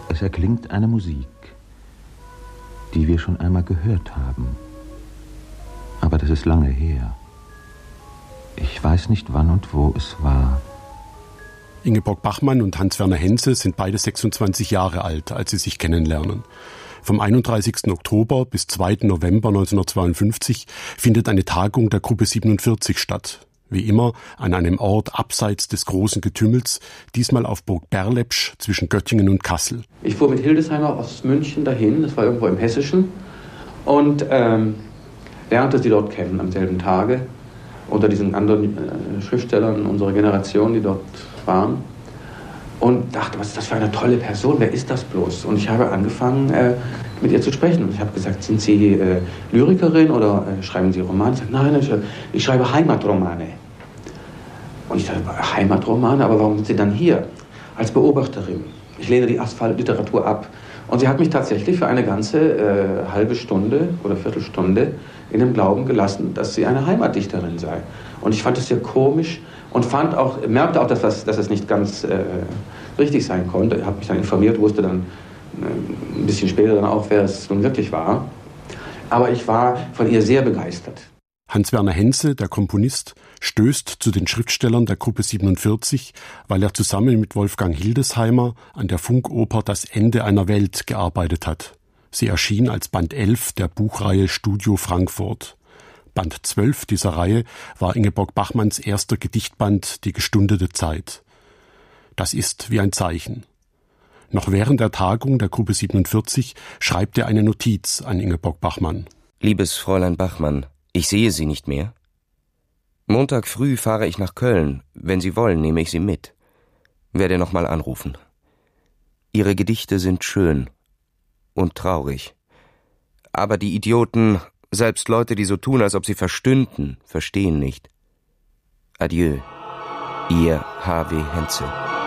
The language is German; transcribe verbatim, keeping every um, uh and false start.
Es erklingt eine Musik, die wir schon einmal gehört haben. Aber das ist lange her. Ich weiß nicht, wann und wo es war. Ingeborg Bachmann und Hans-Werner Henze sind beide sechsundzwanzig Jahre alt, als sie sich kennenlernen. Vom einunddreißigsten Oktober bis zweiten November neunzehnhundertzweiundfünfzig findet eine Tagung der Gruppe siebenundvierzig statt. Wie immer an einem Ort abseits des großen Getümmels, diesmal auf Burg Berlepsch zwischen Göttingen und Kassel. Ich fuhr mit Hildesheimer aus München dahin, das war irgendwo im Hessischen, und ähm, lernte sie dort kennen am selben Tage, unter diesen anderen äh, Schriftstellern unserer Generation, die dort waren, und dachte, was ist das für eine tolle Person, wer ist das bloß? Und ich habe angefangen, äh, mit ihr zu sprechen. Und ich habe gesagt, sind Sie äh, Lyrikerin oder äh, schreiben Sie Romane? Ich sagte, nein, ich, ich schreibe Heimatromane. Und ich dachte, Heimatromane, aber warum sind Sie dann hier? Als Beobachterin. Ich lehne die Asphaltliteratur ab. Und sie hat mich tatsächlich für eine ganze äh, halbe Stunde oder Viertelstunde in dem Glauben gelassen, dass sie eine Heimatdichterin sei. Und ich fand es sehr komisch und fand auch, merkte auch, dass, das, dass es nicht ganz äh, richtig sein konnte. Ich habe mich dann informiert, wusste dann äh, ein bisschen später dann auch, wer es nun wirklich war. Aber ich war von ihr sehr begeistert. Hans-Werner Henze, der Komponist, stößt zu den Schriftstellern der Gruppe siebenundvierzig, weil er zusammen mit Wolfgang Hildesheimer an der Funkoper Das Ende einer Welt gearbeitet hat. Sie erschien als Band elf der Buchreihe Studio Frankfurt. Band zwölf dieser Reihe war Ingeborg Bachmanns erster Gedichtband Die gestundete Zeit. Das ist wie ein Zeichen. Noch während der Tagung der Gruppe siebenundvierzig schreibt er eine Notiz an Ingeborg Bachmann. Liebes Fräulein Bachmann, ich sehe Sie nicht mehr. Montag früh fahre ich nach Köln. Wenn Sie wollen, nehme ich Sie mit. Werde noch mal anrufen. Ihre Gedichte sind schön und traurig. Aber die Idioten, selbst Leute, die so tun, als ob sie verstünden, verstehen nicht. Adieu, Ihr H W Henze.